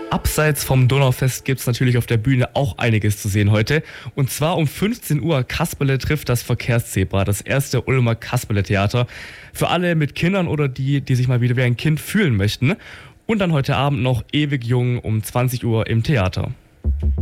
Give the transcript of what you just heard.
Abseits vom Donaufest gibt es natürlich auf der Bühne auch einiges zu sehen heute. Und zwar um 15 Uhr Kasperle trifft das Verkehrszebra, das erste Ulmer Kasperle-Theater. Für alle mit Kindern oder die sich mal wieder wie ein Kind fühlen möchten. Und dann heute Abend noch ewig jung um 20 Uhr im Theater.